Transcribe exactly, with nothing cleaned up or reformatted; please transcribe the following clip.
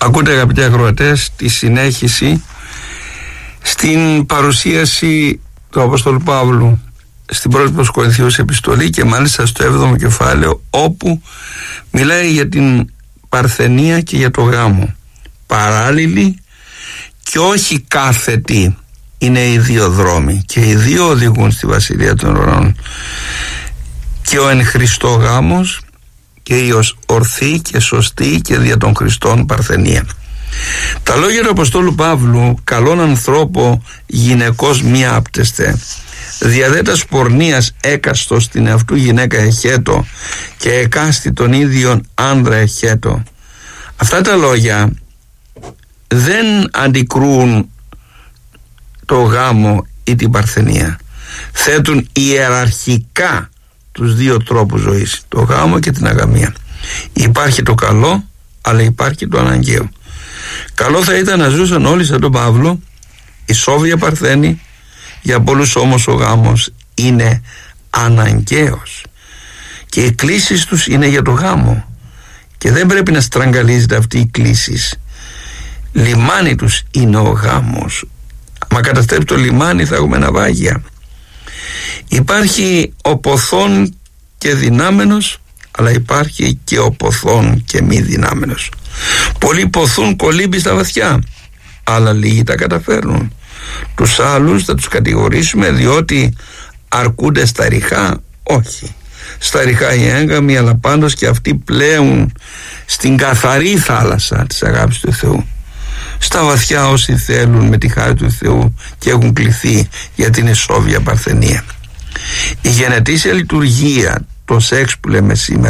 Ακούτε, αγαπητοί ακροατές, τη συνέχιση στην παρουσίαση του Απόστολου Παύλου στην πρώτη προς Κορινθίους επιστολή και μάλιστα στο έβδομο κεφάλαιο, όπου μιλάει για την παρθενία και για το γάμο. Παράλληλοι και όχι κάθετοι είναι οι δύο δρόμοι και οι δύο οδηγούν στη Βασιλεία των Ουρανών, και ο εν Χριστώ γάμος και η ορθή και σωστή και δια των Χριστών παρθενία. Τα λόγια του Αποστόλου Παύλου: καλόν ανθρώπο γυναικός μη άπτεστε, διαδέτας πορνείας έκαστος την εαυτού γυναίκα εχέτο και εκάστη τον ίδιον άνδρα εχέτο. Αυτά τα λόγια δεν αντικρούν το γάμο ή την παρθενία. Θέτουν ιεραρχικά τους δύο τρόπους ζωής, το γάμο και την αγαμία. Υπάρχει το καλό, αλλά υπάρχει το αναγκαίο. Καλό θα ήταν να ζούσαν όλοι σαν τον Παύλο, ισόβια παρθένοι. Για πολλούς όμως ο γάμος είναι αναγκαίος και οι κλήσεις τους είναι για το γάμο και δεν πρέπει να στραγγαλίζεται αυτή η κλήσεις. Λιμάνι τους είναι ο γάμος. Μα καταστρέψει το λιμάνι θα έχουμε ναυάγια. Υπάρχει ο ποθόν και δυνάμενος, αλλά υπάρχει και ο ποθόν και μη δυνάμενος. Πολλοί ποθούν κολύμπι στα βαθιά, αλλά λίγοι τα καταφέρνουν. Τους άλλους θα τους κατηγορήσουμε διότι αρκούνται στα ριχά? Όχι. Στα ριχά οι έγκαμοι, αλλά πάντως και αυτοί πλέουν στην καθαρή θάλασσα της αγάπης του Θεού. Στα βαθιά όσοι θέλουν με τη χάρη του Θεού και έχουν κληθεί για την ισόβια παρθενία. Η γενετήσια λειτουργία, το σεξ που λέμε σήμερα,